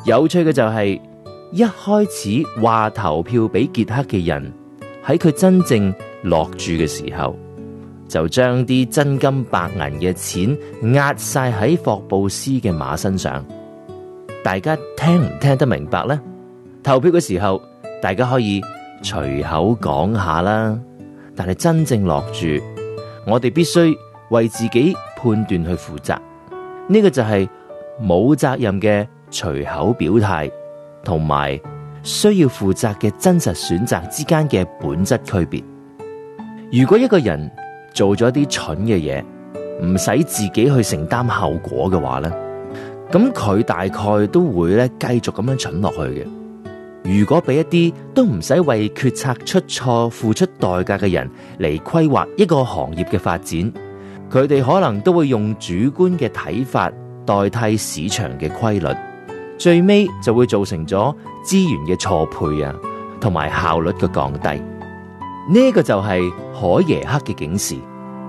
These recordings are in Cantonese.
有趣嘅就係，一開始話投票俾傑克嘅人，喺佢真正落注嘅時候，就將啲真金白銀嘅錢壓晒喺霍布斯嘅馬身上。大家聽唔聽得明白呢？投票嘅時候，大家可以隨口講下啦，但係真正落注，我哋必須為自己判斷去負責。呢個就係冇責任嘅隨口表態，同埋需要負責嘅真實選擇之間嘅本質區別。如果一個人做咗啲蠢嘅嘢，唔使自己去承擔後果嘅話呢，咁佢大概都會咧繼續咁樣蠢落去嘅。如果俾一啲都唔使為決策出錯付出代價嘅人嚟規劃一個行業嘅發展，佢哋可能都會用主觀嘅睇法代替市場嘅規律，最尾就會造成咗資源嘅錯配啊，同埋效率嘅降低。呢個就係海耶克嘅警示。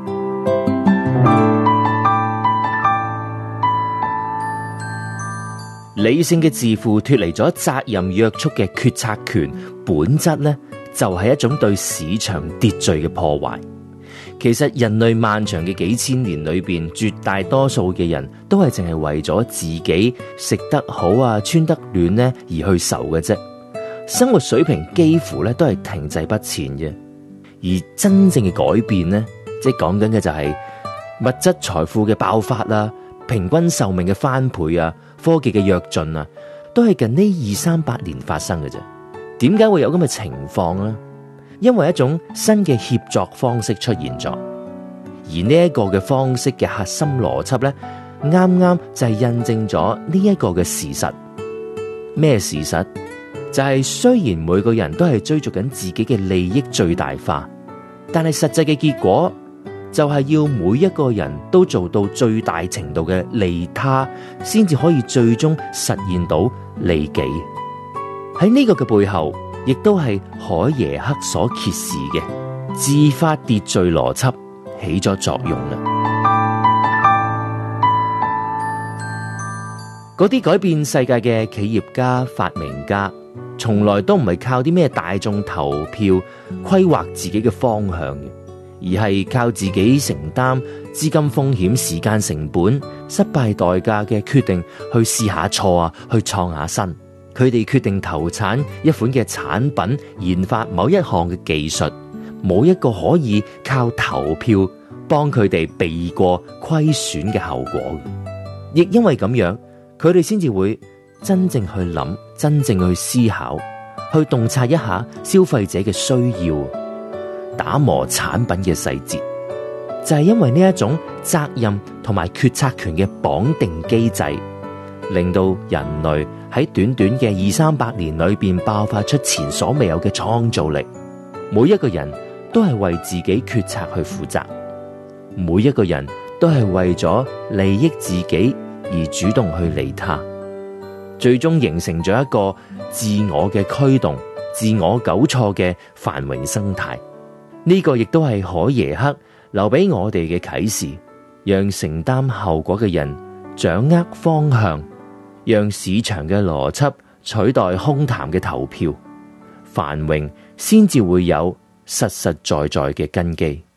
理性嘅自負脫離咗責任約束嘅決策權，本質呢就係一種對市場秩序嘅破壞。其實人類漫長嘅幾千年裏邊，絕大多數嘅人都係淨係為咗自己食得好啊、穿得暖呢而去愁嘅啫。生活水平幾乎咧都係停滯不前嘅。而真正嘅改變呢，即係講緊嘅就係物質財富嘅爆發啦、平均壽命嘅翻倍啊、科技嘅躍進啊，都係近呢200-300年發生嘅啫。點解會有咁嘅情況呢？因為一種新嘅協作方式出現咗，而呢一個嘅方式嘅核心邏輯呢，啱啱就係印證咗呢一個嘅事實。咩事實？就係雖然每個人都係追逐緊自己嘅利益最大化，但係實際嘅結果就係要每一個人都做到最大程度嘅利他，先至可以最終實現到利己。喺呢個嘅背後，亦都係海耶克所揭示嘅自發秩序邏輯起咗作用啦。嗰啲改變世界嘅企業家、發明家，從來都唔係靠啲咩大眾投票規劃自己嘅方向嘅，而係靠自己承擔資金風險、時間成本、失敗代價嘅決定去試下錯啊，去創下新。佢哋決定投產一款嘅產品，研發某一項嘅技術，冇一個可以靠投票幫佢哋避過虧損嘅後果。亦因為咁樣，佢哋先至會真正去諗，真正去思考，去洞察一下消費者嘅需要，打磨產品嘅細節。就係因為呢一種責任同埋決策權嘅綁定機制，令到人類喺短短嘅200-300年裏邊爆發出前所未有嘅創造力。每一個人都係為自己決策去負責，每一個人都係為咗利益自己而主動去利他，最終形成咗一個自我嘅驅動、自我糾錯嘅繁榮生態。呢個亦都係海耶克留俾我哋嘅啟示，讓承擔後果嘅人掌握方向，讓市場嘅邏輯取代空談嘅投票，繁榮先至會有實實在在嘅根基。